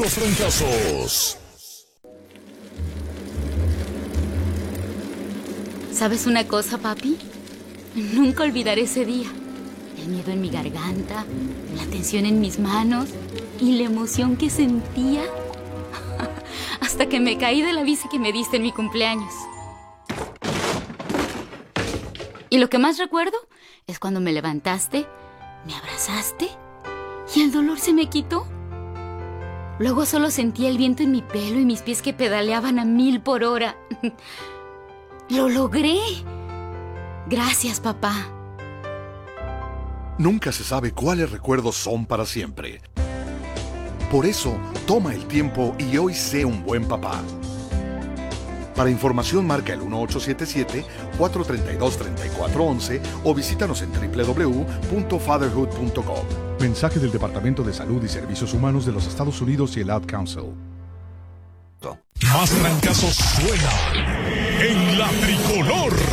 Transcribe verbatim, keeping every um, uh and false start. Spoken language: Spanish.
Los Trancazos. ¿Sabes una cosa, papi? Nunca olvidaré ese día. El miedo en mi garganta, la tensión en mis manos y la emoción que sentía hasta que me caí de la bici que me diste en mi cumpleaños. Y lo que más recuerdo es cuando me levantaste, me abrazaste y el dolor se me quitó. Luego solo sentía el viento en mi pelo y mis pies que pedaleaban a mil por hora. ¡Lo logré! Gracias, papá. Nunca se sabe cuáles recuerdos son para siempre. Por eso, toma el tiempo y hoy sé un buen papá. Para información marca el uno ocho siete siete, cuatro tres dos, tres cuatro uno uno o visítanos en doble u doble u doble u punto fatherhood punto com. Mensaje del Departamento de Salud y Servicios Humanos de los Estados Unidos y el Ad Council. Más trancazos suena en la tricolor.